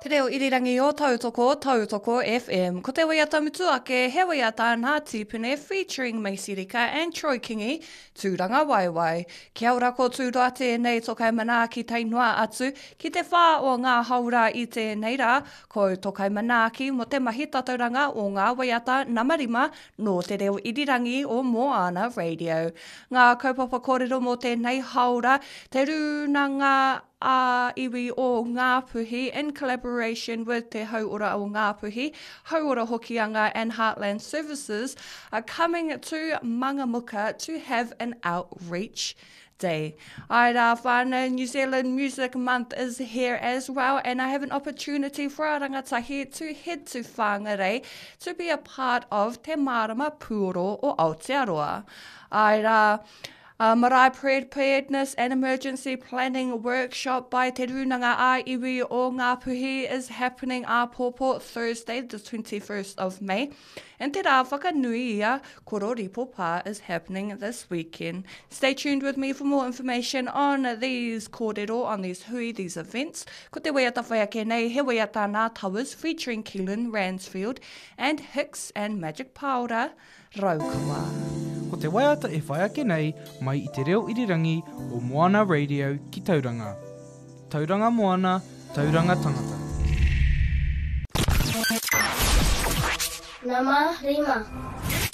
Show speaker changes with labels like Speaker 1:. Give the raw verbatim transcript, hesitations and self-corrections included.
Speaker 1: Te reo irirangi o Tautoko, Tautoko F M. Ko te waiata mutu ake, he waiata Ngā Tipune featuring Macy Rika and Troy Kingi, Tūranga Waiwai. Kia ora ko tūroa tēnei tokai mana ki tainua atu, ki te whā o ngā haura i tēnei rā, ko tokai manaki mo te mahi tatauranga o ngā waiata namarima no te reo irirangi o Moana Radio. Ngā kaupapa kōrero mo tēnei haura, te runanga a iwi o Ngāpuhi in collaboration with Te Hauora o Ngāpuhi, Hauora Hokianga and Heartland Services are coming to Mangamuka to have an outreach day. Aira whānau, New Zealand Music Month is here as well, and I have an opportunity for our rangatahi to head to Whangarei to be a part of Te Marama Puoro o Aotearoa. Aira A Marae Preparedness and Emergency Planning Workshop by Te Runanga a Iwi o Ngāpuhi is happening a Pōpō Thursday, the twenty-first of May. And Te Rā Whakanui ia, Kororipo Pā is happening this weekend. Stay tuned with me for more information on these kōrero, on these hui, these events. Ko te waiata whaiake nei, he waiata Ngā Towers featuring Keelan Ransfield and Hicks and Magic Paura Raukawa.
Speaker 2: Ko te waiata e whaiake nei mai i te reo irirangi o Moana Radio ki Tauranga. Tauranga Moana, Tauranga Tangata.
Speaker 3: Nama Rima.